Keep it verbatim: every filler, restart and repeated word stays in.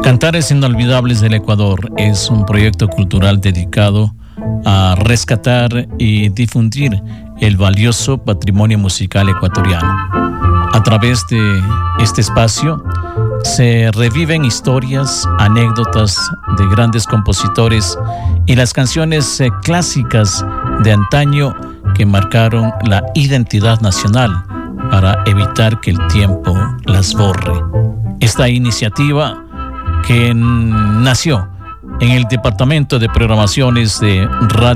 Cantares Inolvidables del Ecuador es un proyecto cultural dedicado a rescatar y difundir el valioso patrimonio musical ecuatoriano. A través de este espacio se reviven historias, anécdotas de grandes compositores y las canciones eh, clásicas de antaño que marcaron la identidad nacional para evitar que el tiempo las borre. Esta iniciativa que nació en el Departamento de Programaciones de Radio